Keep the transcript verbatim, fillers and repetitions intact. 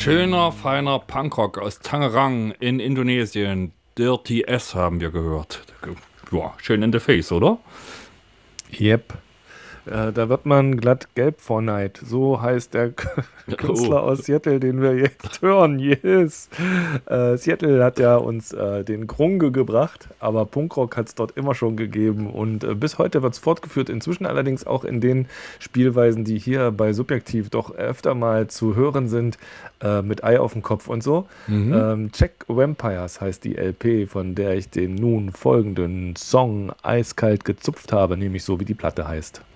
Schöner, feiner Punkrock aus Tangerang in Indonesien. Dirty S haben wir gehört. Ja, schön in the face, oder? Yep. Äh, da wird man glatt gelb vor Neid. So heißt der K- Künstler Oh, aus Seattle, den wir jetzt hören. Yes. Äh, Seattle hat ja uns äh, den Grunge gebracht, aber Punkrock hat es dort immer schon gegeben und äh, bis heute wird es fortgeführt. Inzwischen allerdings auch in den Spielweisen, die hier bei Subjektiv doch öfter mal zu hören sind, äh, mit Ei auf dem Kopf und so. mhm. Ähm, Check Vampires heißt die L P, von der ich den nun folgenden Song eiskalt gezupft habe, nämlich so wie die Platte heißt.